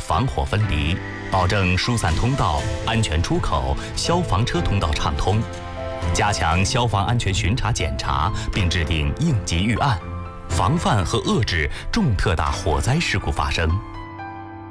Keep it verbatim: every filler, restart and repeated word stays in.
防火分离，保证疏散通道、安全出口、消防车通道畅通，加强消防安全巡查检查，并制定应急预案，防范和遏制重特大火灾事故发生。